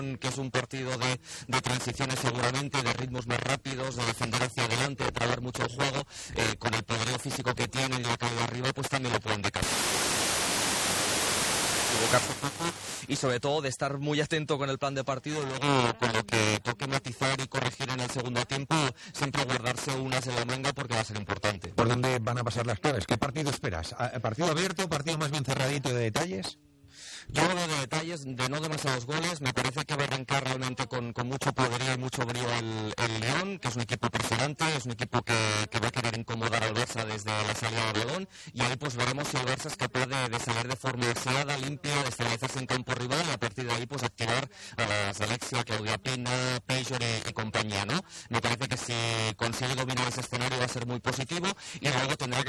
que es un partido de transiciones seguramente, de ritmos más rápidos, de defender hacia adelante, de trabar mucho el juego, con el poderío físico que tienen y la caída arriba, pues también lo pueden decantar. Y sobre todo de estar muy atento con el plan de partido y luego con lo que toque matizar y corregir en el segundo tiempo, siempre guardarse unas en la manga porque va a ser importante. ¿Por dónde van a pasar las claves? ¿Qué partido esperas? ¿Partido abierto? ¿Partido más bien cerradito de detalles? Yo hablo de detalles, de no demasiados goles. Me parece que va a arrancar realmente con mucho poderío y mucho brío el Lyon, que es un equipo presionante, es un equipo que va a querer incomodar al Barça desde la salida de balón, y ahí pues veremos si el Barça es capaz de salir de forma aislada, limpia, de estabilizarse en campo rival, y a partir de ahí pues activar a las Alexia, Claudia Pina, Pejor y compañía, ¿no? Me parece que si consigue dominar ese escenario va a ser muy positivo, y luego tendrá que